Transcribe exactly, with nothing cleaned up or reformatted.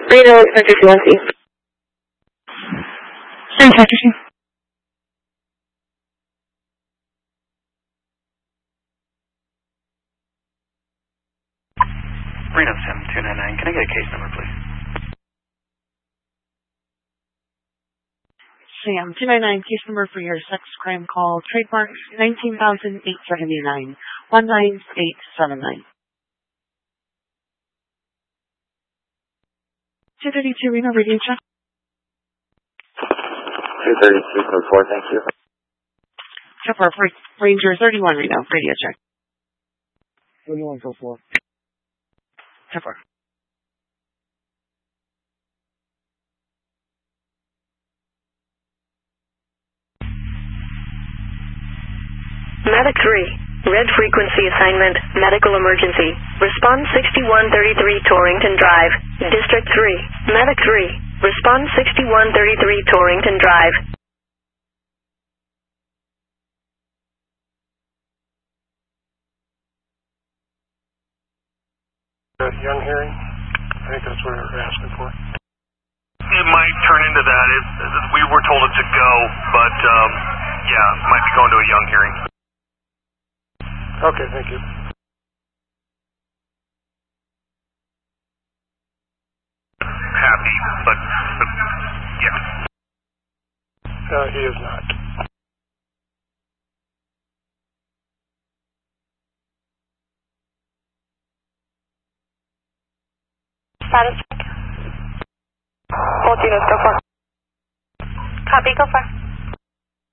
Reno, Center C one C. Thanks, Sector C. Reno seven two nine nine, can I get a case number, please? Sam, two nine nine, case number for your sex crime call, trademark nineteen thousand eight hundred seventy-nine, one nine eight seven nine. two thirty-two Reno, radio check. two thirty-two code four, thank you. Chopper, Ranger thirty-one Reno, radio check. thirty-one code four. Chopper. Medic three, red frequency assignment, medical emergency. Response sixty-one thirty-three Torrington Drive, District three. Medic three, response sixty-one thirty-three Torrington Drive. Young hearing? I think that's what we're asking for. It might turn into that. It, we were told it to go, but um, yeah, it might be going to a young hearing. Okay, thank you. Happy, but, but yeah. Uh, he is not. Status check. Both units, go for. Copy, go for.